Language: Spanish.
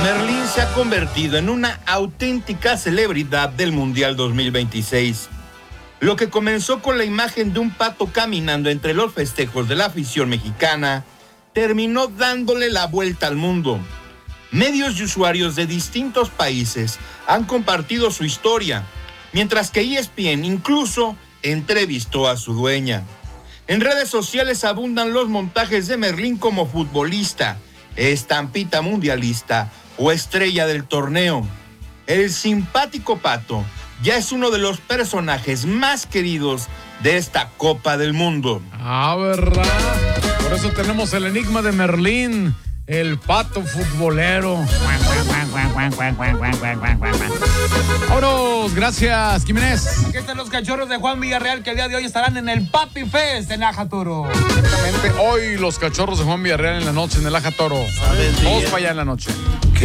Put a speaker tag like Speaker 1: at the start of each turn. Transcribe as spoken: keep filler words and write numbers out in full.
Speaker 1: Merlín se ha convertido en una auténtica celebridad del Mundial dos mil veintiséis. Lo que comenzó con la imagen de un pato caminando entre los festejos de la afición mexicana, terminó dándole la vuelta al mundo. Medios y usuarios de distintos países han compartido su historia, mientras que E S P N incluso entrevistó a su dueña. En redes sociales abundan los montajes de Merlín como futbolista, estampita mundialista o estrella del torneo. El simpático pato ya es uno de los personajes más queridos de esta Copa del Mundo.
Speaker 2: Ah, ¿verdad? Por eso tenemos el enigma de Merlín, el pato futbolero. Vámonos, gracias, Jiménez.
Speaker 3: Aquí están los cachorros de Juan Villarreal, que el día de hoy estarán en el Papi Fest en Aja Toro.
Speaker 2: Exactamente, hoy los cachorros de Juan Villarreal en la noche en el Aja Toro. Todos para allá en la noche.